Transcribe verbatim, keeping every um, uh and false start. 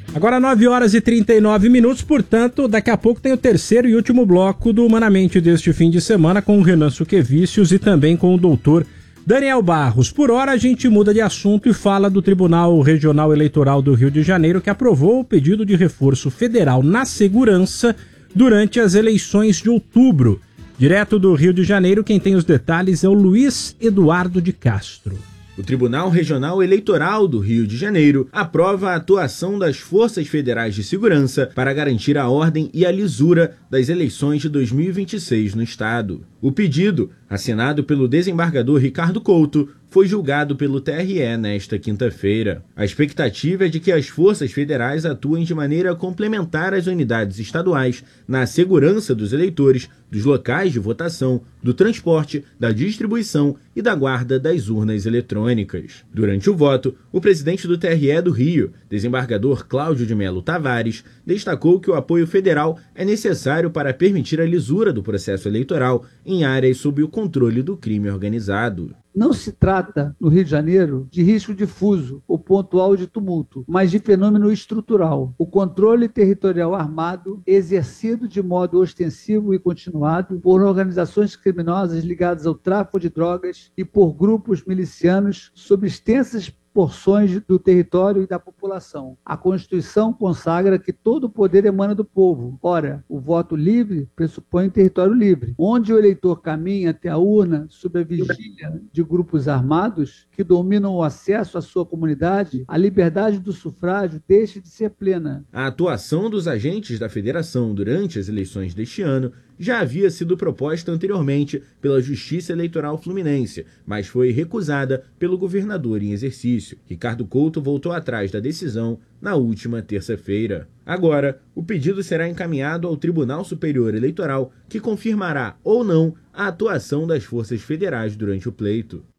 Agora nove horas e trinta e nove minutos, portanto, daqui a pouco tem o terceiro e último bloco do Humanamente deste fim de semana com o Renan Suquevicius e também com o doutor Daniel Barros. Por hora a gente muda de assunto e fala do Tribunal Regional Eleitoral do Rio de Janeiro, que aprovou o pedido de reforço federal na segurança durante as eleições de outubro. Direto do Rio de Janeiro, quem tem os detalhes é o Luiz Eduardo de Castro. O Tribunal Regional Eleitoral do Rio de Janeiro aprova a atuação das Forças Federais de Segurança para garantir a ordem e a lisura das eleições de dois mil e vinte e seis no estado. O pedido, assinado pelo desembargador Ricardo Couto, foi julgado pelo T R E nesta quinta-feira. A expectativa é de que as forças federais atuem de maneira complementar às unidades estaduais na segurança dos eleitores, dos locais de votação, do transporte, da distribuição e da guarda das urnas eletrônicas. Durante o voto, o presidente do T R E do Rio, desembargador Cláudio de Melo Tavares, destacou que o apoio federal é necessário para permitir a lisura do processo eleitoral em áreas sob o controle do crime organizado. Não se trata, no Rio de Janeiro, de risco difuso ou pontual de tumulto, mas de fenômeno estrutural. O controle territorial armado, exercido de modo ostensivo e continuado por organizações criminosas ligadas ao tráfico de drogas e por grupos milicianos sob extensas porções do território e da população. A Constituição consagra que todo o poder emana do povo. Ora, o voto livre pressupõe um território livre, onde o eleitor caminha até a urna sob a vigília de grupos armados que dominam o acesso à sua comunidade, a liberdade do sufrágio deixa de ser plena. A atuação dos agentes da federação durante as eleições deste ano já havia sido proposta anteriormente pela Justiça Eleitoral Fluminense, mas foi recusada pelo governador em exercício. Ricardo Couto voltou atrás da decisão na última terça-feira. Agora, o pedido será encaminhado ao Tribunal Superior Eleitoral, que confirmará ou não a atuação das forças federais durante o pleito.